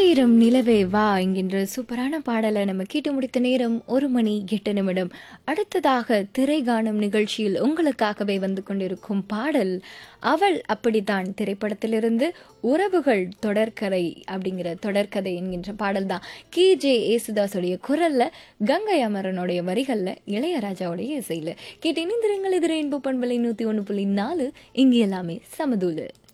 ஆயிரம் நிலவே வா என்கின்ற சூப்பரான பாடலை நம்ம கேட்டு முடித்த நேரம் 1 மணி 8 நிமிடம். அடுத்ததாக திரைகாணும் நிகழ்ச்சியில் உங்களுக்காகவே வந்து கொண்டிருக்கும் பாடல் அவள் அப்படித்தான் திரைப்படத்திலிருந்து உறவுகள் தொடர்கதை அப்படிங்கிற தொடர்கதை என்கின்ற பாடல் தான். KJ. ஏசுதாஸுடைய குரல்ல, கங்கை அமரனுடைய வரிகள்ல, இளையராஜாவுடைய இசையில கேட்டு இணைந்திருங்கள். இது ரெயின்போ பண்பலை 101.4. இங்கு எல்லாமே சமதூளு.